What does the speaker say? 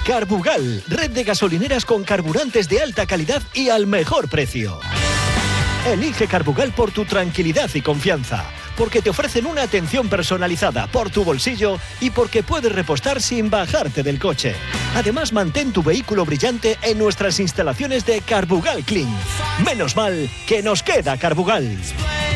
Carbugal, red de gasolineras con carburantes de alta calidad y al mejor precio. Elige Carbugal por tu tranquilidad y confianza, porque te ofrecen una atención personalizada por tu bolsillo y porque puedes repostar sin bajarte del coche. Además, mantén tu vehículo brillante en nuestras instalaciones de Carbugal Clean. Menos mal que nos queda Carbugal.